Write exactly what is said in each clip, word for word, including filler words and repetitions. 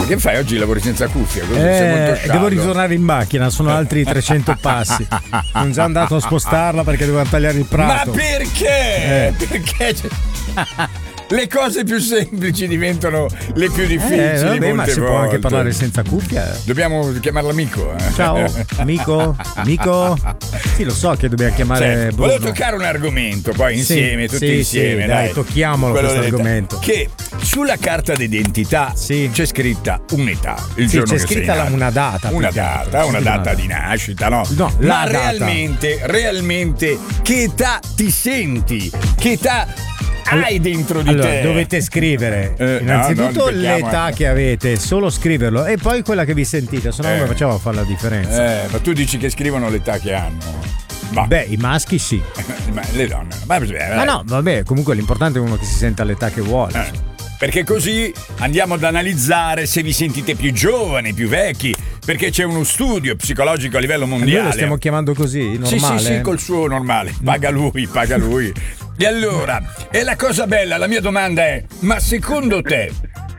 che fai oggi? Lavori senza cuffia? Così Eh, sei molto sciallo. devo ritornare in macchina, sono altri trecento passi. Sono già andato a spostarla perché devo tagliare il prato. Ma perché? Eh. Perché c'è... le cose più semplici diventano le più difficili. Eh, vabbè, molte ma si volte. può anche parlare senza cuffia. eh. Dobbiamo chiamarla amico. Eh? Ciao, amico, amico. Sì, lo so che dobbiamo chiamare Certo, Bruno. volevo toccare un argomento poi insieme, Sì, tutti sì, insieme. sì, dai, dai, tocchiamolo Quello questo dell'età. argomento. Che sulla carta d'identità Sì. c'è scritta un'età. Il Sì, giorno c'è che sei scritta la- nato. una data, Una più che altro. data, Sì, una una data data. di nascita, no? No, Ma la data. realmente, realmente, che età ti senti? Che età hai dentro di Allora, te? dovete scrivere Eh, innanzitutto no, non becchiamo, l'età eh. che avete, solo scriverlo e poi quella che vi sentite, se no Eh. come facciamo a fare la differenza? Eh, ma tu dici che scrivono l'età che hanno. Ma, Beh, i maschi sì. ma le donne no. Ma, eh, Ma no, vabbè, comunque l'importante è uno che si senta all'età che vuole. Eh, perché così andiamo ad analizzare se vi sentite più giovani, più vecchi, perché c'è uno studio psicologico a livello Noi mondiale. lo stiamo chiamando così, Sì, normale? sì, sì, col suo normale. Paga lui, paga lui. E allora, e la cosa bella, la mia domanda è, ma secondo te,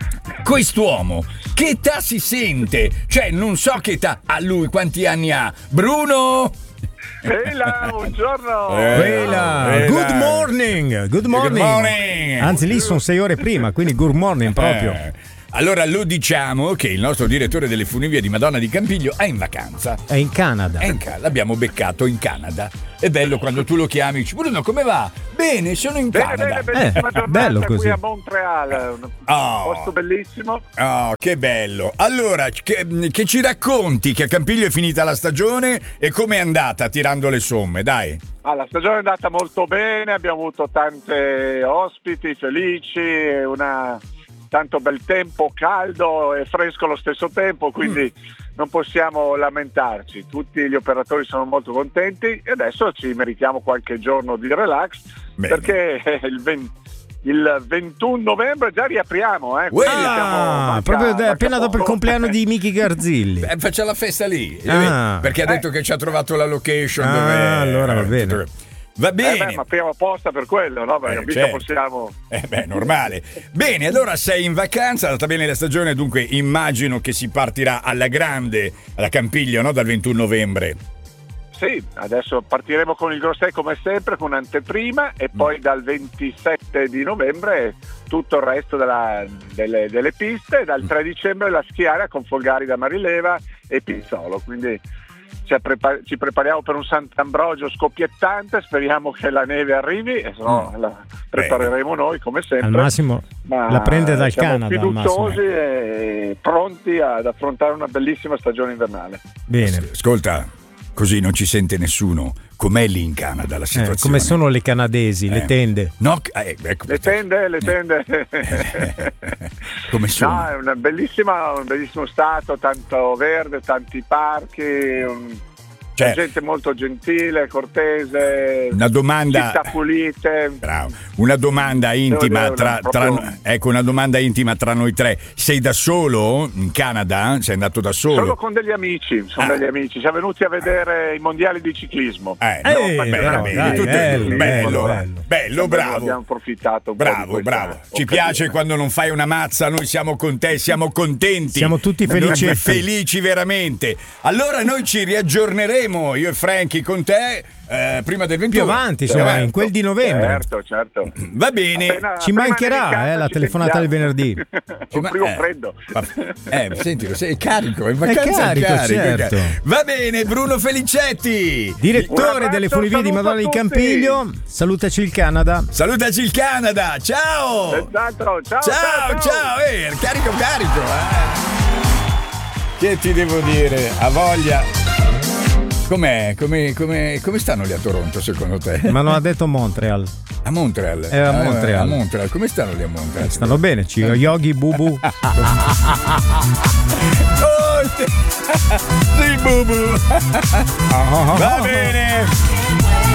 quest'uomo, che età si sente? Cioè, non so che età ha lui, quanti anni ha. Bruno? Ehi là, buongiorno. Eh, Quella. eh, Good dai. morning, good morning. Good morning. Anzi, lì sono sei ore prima, quindi good morning proprio. Eh, allora lo diciamo che il nostro direttore delle funivie di Madonna di Campiglio è in vacanza. È in Canada. È in Canada, l'abbiamo beccato in Canada. È bello quando tu lo chiami, dici Bruno come va? Bene, sono in Bene, Canada. bene, bellissima Eh, giornata bello qui così. a Montreal, un Oh. posto bellissimo. Oh, che bello. Allora, che, che ci racconti che a Campiglio è finita la stagione e com'è andata tirando le somme, dai. Ah, la stagione è andata molto bene, abbiamo avuto tante ospiti felici, una tanto bel tempo, caldo e fresco allo stesso tempo, quindi non possiamo lamentarci. Tutti gli operatori sono molto contenti e adesso ci meritiamo qualche giorno di relax. Bene. Perché il, venti il ventuno novembre già riapriamo, eh? quindi Ah, siamo- manca- proprio da- manca appena dopo il poco. compleanno di Miki Garzilli. Eh, facciamo la festa lì. Ah. Perché ha detto che ci ha trovato la location. Ah, dove... allora va bene. Va Eh bene. beh, ma apriamo apposta per quello, no? Perché Eh, mica certo. possiamo. Eh beh, normale. Bene, allora sei in vacanza, è andata bene la stagione, dunque immagino che si partirà alla grande, alla Campiglio, no? Dal ventuno novembre. Sì, adesso partiremo con il Grosset come sempre, con un'anteprima e poi dal ventisette di novembre tutto il resto della- delle, delle piste, e dal tre dicembre la schiara con Folgari da Marileva e Pizzolo, quindi ci, prepa- ci prepariamo per un Sant'Ambrogio scoppiettante, speriamo che la neve arrivi e se no Mm. la prepareremo noi come sempre. Al massimo Ma la prende dal siamo Canada. al massimo. fiduciosi e pronti ad affrontare una bellissima stagione invernale. Bene. Ascolta, così non ci sente nessuno. Com'è lì in Canada la Eh, situazione? come sono le canadesi, le Eh. tende? No, eh, ecco Le perché- tende, le tende. Come sono? No, è una bellissima, un bellissimo stato, tanto verde, tanti parchi, un- Cioè, gente molto gentile, cortese, una domanda. città pulite. Bravo. Una domanda intima dire, tra, una- tra- proprio- ecco una domanda intima tra noi tre. Sei da solo in Canada? Sei andato da solo? Solo con degli amici, sono Ah. degli amici. Siamo venuti a vedere i mondiali di ciclismo. Eh, Eh, no, però, bene, dai, bene, tutti e bello, due. bello, bello, bello. bello, bravo. Abbiamo approfittato un po' Bravo, di questa bravo. Ci occasione. piace quando non fai una mazza, noi siamo con te, siamo contenti. Siamo tutti Noi felicetti. felici veramente. Allora noi ci riaggiorneremo, io e Frankie con te, eh, prima del Più ventuno. avanti, insomma, Certo. in quel di novembre. Certo, certo. Va bene. Appena- Ci appena mancherà, nevicata, eh, la ci telefonata del sentiamo. venerdì. Con Ma- primo eh, freddo. ma- Eh, sentilo, sei carico, è in vacanza carico, carico, certo. carico. Va bene, Bruno Felicetti. Un Direttore abbraccio, delle funivie di saluto Madonna a di tutti. Campiglio, salutaci il Canada. Salutaci il Canada. Ciao. Senz'altro, ciao, Ciao, ciao, eh, carico, carico. eh. Che ti devo dire? A voglia. Com'è? Come, come, come stanno lì a Toronto secondo te? Ma non ha detto Montreal. A Montreal? Eh, a Ah, Montreal. a Montreal. Come stanno lì a Montreal? Stanno bene, ci Yogi Bubu. Oh, sì. Sì, bubu. Va bene.